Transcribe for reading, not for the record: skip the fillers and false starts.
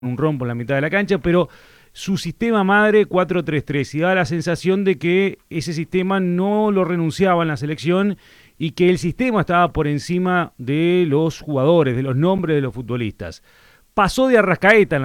un rombo en la mitad de la cancha, pero su sistema madre 4-3-3 y daba la sensación de que ese sistema no lo renunciaba en la selección y que el sistema estaba por encima de los jugadores, de los nombres de los futbolistas. Pasó de Arrascaeta en